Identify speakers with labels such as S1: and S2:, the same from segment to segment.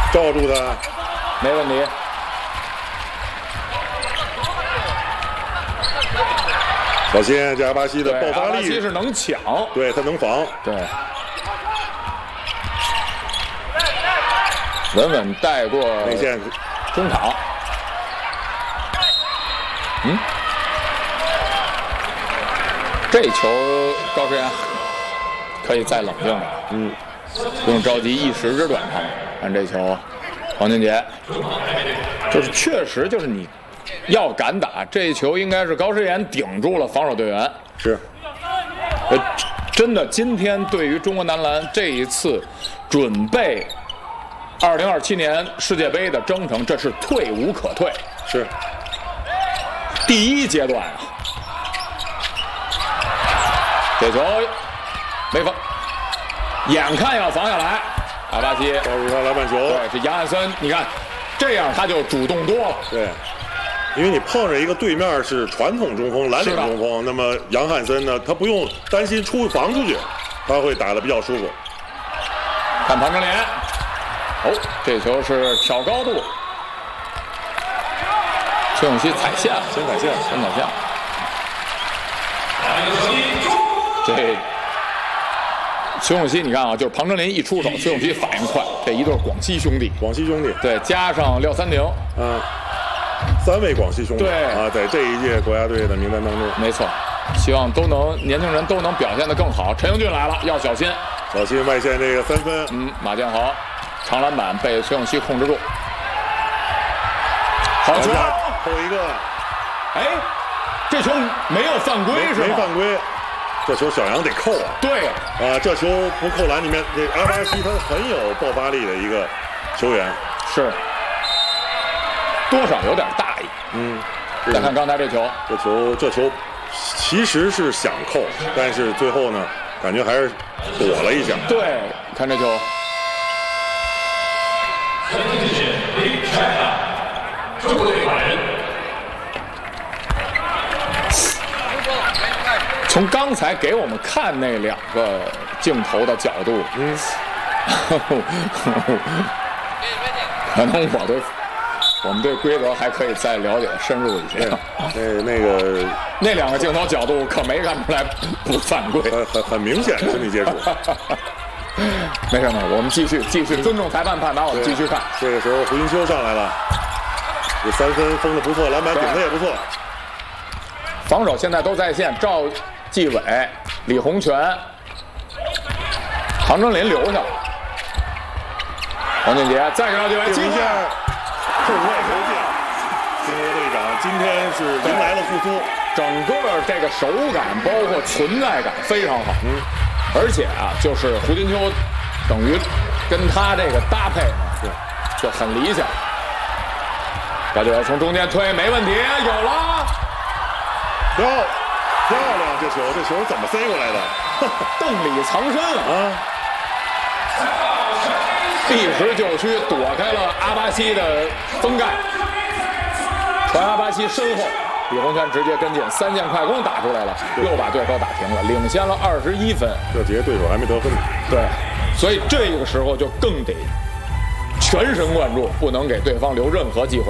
S1: 罩住他，
S2: 没问题。
S1: 小心这阿巴西的爆发力，
S2: 阿巴西是能抢，
S1: 对他能防，
S2: 对，稳稳带过
S1: 内线
S2: 中场。这球高诗岩可以再冷静了，不用着急一时之短长。看这球，黄俊杰，就是确实就是你要敢打，这球应该是高诗岩顶住了防守队员。
S1: 是，
S2: 真的，今天对于中国男篮这一次准备2027年世界杯的征程，这是退无可退。
S1: 是，
S2: 第一阶段啊，这球没防，眼看要防下来，阿巴西
S1: 抱住他篮板球。
S2: 对，这杨汉森，你看这样他就主动多了。
S1: 对，因为你碰着一个对面是传统中锋、蓝领中锋，那么杨汉森呢，他不用担心防出去，他会打得比较舒服。
S2: 看庞正联，这球是挑高度，崔永熙踩线了，
S1: 先踩线。
S2: 这崔永熙，你看啊，就是庞正林一出手，崔永熙反应快，这一对广西兄弟，对，加上廖三宁
S1: ，3位广西兄弟，
S2: 对
S1: 啊，在这一届国家队的名单当中，
S2: 没错，希望年轻人都能表现得更好。陈英俊来了，要小心
S1: 外线这个3分，
S2: 马建豪长篮板被崔永熙控制住，好球，
S1: 后一个，
S2: 这球没有犯规是吗？
S1: 没犯规。这球小杨得扣啊！
S2: 对
S1: 这球不扣篮里面，这阿巴西他很有爆发力的一个球员，
S2: 是多少有点大意。再看刚才这球其实是想扣，但是最后呢，感觉还是躲了一下。 对，看这球，中国队8人。从刚才给我们看那2个镜头的角度，可能我们对规则还可以再了解深入一些。那2个镜头角度可没看出来不犯规，
S1: 很明显身体接触。
S2: 没什么，我们继续尊重裁判判罚，我们继续看。
S1: 这个时候胡金秋上来了，这3分封的不错，篮板顶的也不错。
S2: 防守现在都在线，赵继伟、李洪权、庞正林留下了，黄俊杰再给赵继伟机会，
S1: 后卫投进，中国队长今天是迎来了复苏，
S2: 整个这个手感包括存在感非常好，而且就是胡金秋等于跟他这个搭配呢，就很理想。赵继伟从中间推没问题，有了。
S1: 漂亮！这球怎么塞过来的？
S2: 洞里藏身避实就虚，躲开了阿巴西的封盖，传阿巴西身后，李洪权直接跟进，3线快攻打出来了，又把对手打停了，领先了21分。
S1: 这节对手还没得分呢。
S2: 对，所以这个时候就更得全神贯注，不能给对方留任何机会。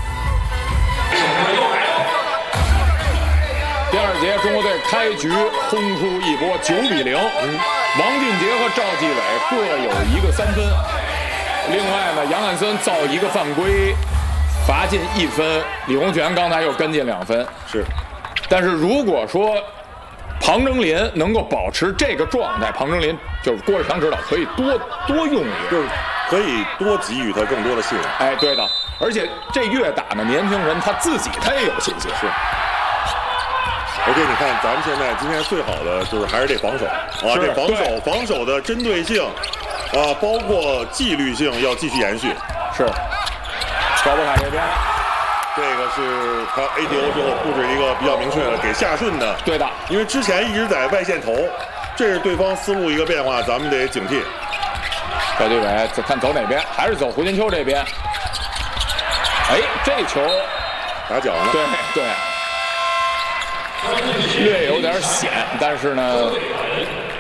S2: 第2节，中国队开局轰出一波9-0，王俊杰和赵继伟各有1个3分，另外呢，杨汉森造1个犯规，罚进1分，李洪权刚才又跟进2分，
S1: 是。
S2: 但是如果说庞正林能够保持这个状态，庞正林就是郭志强指导可以多用一个，
S1: 就是可以多给予他更多的信任。
S2: 对的，而且这越打呢，年轻人他自己他也有信心。
S1: 是。而且你看，咱们现在今天最好的就是还是这防守这防守的针对性包括纪律性要继续延续。
S2: 是。高博凯这边，
S1: 这个是他 ATO 之后布置一个比较明确的给夏顺的。
S2: 对的，
S1: 因为之前一直在外线投，这是对方思路一个变化，咱们得警惕。
S2: 赵继伟看走哪边，还是走胡金秋这边。这球
S1: 打脚呢？
S2: 对。略有点险，但是呢，